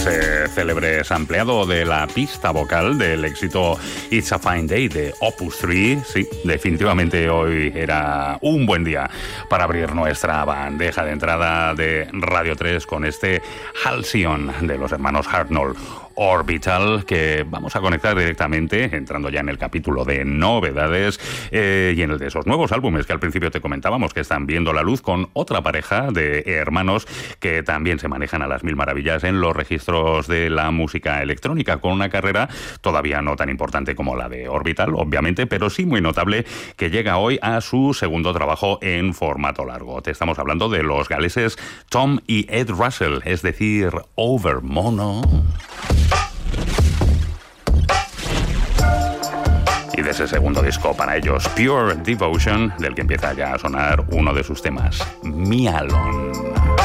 ese célebre sampleado de la pista vocal del éxito It's a Fine Day de Opus 3. Sí, definitivamente hoy era un buen día para abrir nuestra bandeja de entrada de Radio 3 con este Halcyon de los hermanos Hartnoll. Orbital, que vamos a conectar directamente, entrando ya en el capítulo de novedades y en el de esos nuevos álbumes que al principio te comentábamos que están viendo la luz con otra pareja de hermanos que también se manejan a las mil maravillas en los registros de la música electrónica, con una carrera todavía no tan importante como la de Orbital, obviamente, pero sí muy notable, que llega hoy a su segundo trabajo en formato largo. Te estamos hablando de los galeses Tom y Ed Russell, es decir, Overmono. Y de ese segundo disco para ellos, Pure Devotion, del que empieza ya a sonar uno de sus temas, Mi Alone.